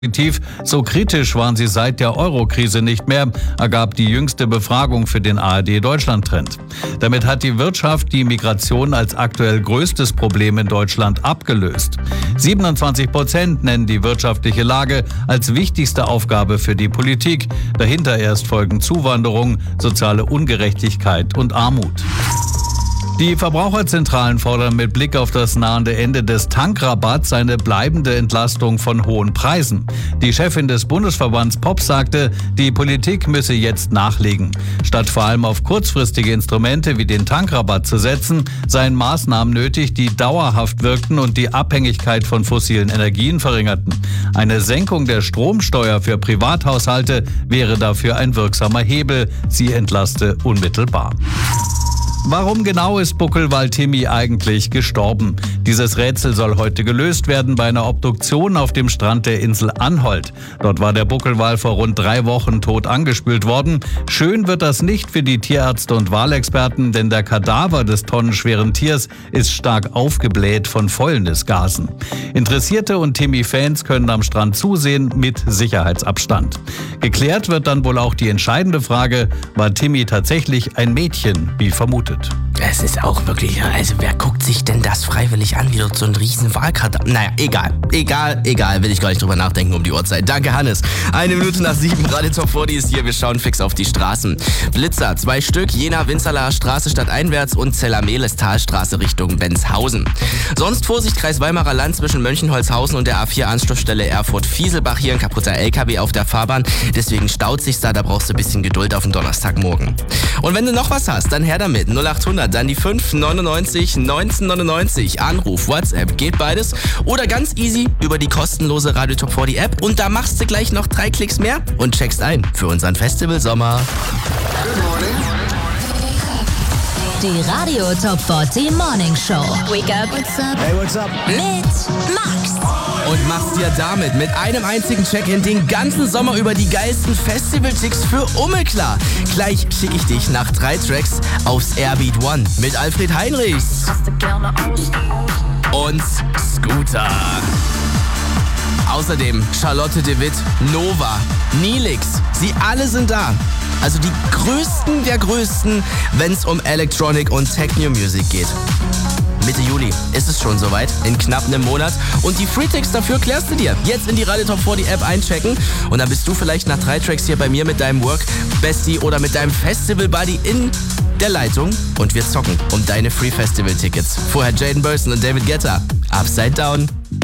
So kritisch waren sie seit der Euro-Krise nicht mehr, ergab die jüngste Befragung für den ARD-Deutschland-Trend. Damit hat die Wirtschaft die Migration als aktuell größtes Problem in Deutschland abgelöst. 27% nennen die wirtschaftliche Lage als wichtigste Aufgabe für die Politik. Dahinter erst folgen Zuwanderung, soziale Ungerechtigkeit und Armut. Die Verbraucherzentralen fordern mit Blick auf das nahende Ende des Tankrabatts eine bleibende Entlastung von hohen Preisen. Die Chefin des Bundesverbands POP sagte, die Politik müsse jetzt nachlegen. Statt vor allem auf kurzfristige Instrumente wie den Tankrabatt zu setzen, seien Maßnahmen nötig, die dauerhaft wirkten und die Abhängigkeit von fossilen Energien verringerten. Eine Senkung der Stromsteuer für Privathaushalte wäre dafür ein wirksamer Hebel. Sie entlaste unmittelbar. Warum genau ist Buckelwal-Timmy eigentlich gestorben? Dieses Rätsel soll heute gelöst werden bei einer Obduktion auf dem Strand der Insel Anholt. Dort war der Buckelwal vor rund 3 Wochen tot angespült worden. Schön wird das nicht für die Tierärzte und Walexperten, denn der Kadaver des tonnenschweren Tiers ist stark aufgebläht von Fäulnisgasen. Interessierte und Timmy-Fans können am Strand zusehen mit Sicherheitsabstand. Geklärt wird dann wohl auch die entscheidende Frage, war Timmy tatsächlich ein Mädchen, wie vermutet? Es ist auch wirklich, also wer guckt sich denn das freiwillig an, wie dort so ein riesen Walkadaver? Naja, egal, will ich gar nicht drüber nachdenken um die Uhrzeit. Danke, Hannes. 7:01, Radio Top 40 ist hier, wir schauen fix auf die Straßen. Blitzer, 2 Stück, Jena-Winzerlaer Straße stadteinwärts und Zeller-Mehles Talstraße Richtung Benzhausen. Sonst Vorsicht, Kreis Weimarer Land zwischen Mönchenholzhausen und der A4-Anschlussstelle Erfurt-Fieselbach. Hier ein kaputter LKW auf der Fahrbahn, deswegen staut sich's da brauchst du ein bisschen Geduld auf den Donnerstagmorgen. Und wenn du noch was hast, dann her damit. 0800, dann die 599 1999. Anruf, WhatsApp, geht beides. Oder ganz easy über die kostenlose Radio Top 40 App. Und da machst du gleich noch 3 Klicks mehr und checkst ein für unseren Festival Sommer. Die Radio Top 40 Morning Show. Wake up. What's up? Hey, what's up? Mit Max. Und machst dir damit mit einem einzigen Check-in den ganzen Sommer über die geilsten Festival-Ticks für Umme klar. Gleich schicke ich dich nach 3 Tracks aufs Airbeat One mit Alfred Heinrichs und Scooter. Außerdem Charlotte de Witt, Nova, Nilix, sie alle sind da. Also die Größten der Größten, wenn es um Electronic und Techno-Music geht. Mitte Juli ist es schon soweit, in knapp einem Monat. Und die Free-Ticks dafür klärst du dir. Jetzt in die Radio Top 40 App einchecken. Und dann bist du vielleicht nach 3 Tracks hier bei mir mit deinem Work-Bestie oder mit deinem Festival-Buddy in der Leitung. Und wir zocken um deine Free-Festival-Tickets. Vorher Jaden Burson und David Guetta. Upside Down.